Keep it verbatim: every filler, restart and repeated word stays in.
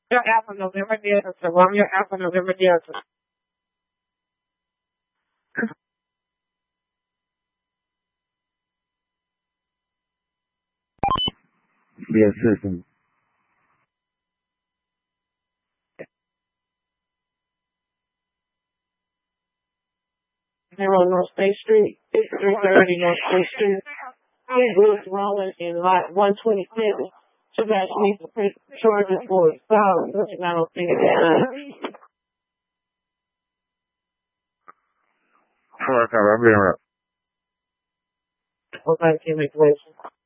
Your Alpha November Delta. So I'm your Alpha November Delta. Yes, system. Zero North State Street. It's three thirty North State Street. It was rolling in lot one twenty-seven. So that needs to press charges for it. So I don't think it's Fuck, I'm being right. uh, okay, make way.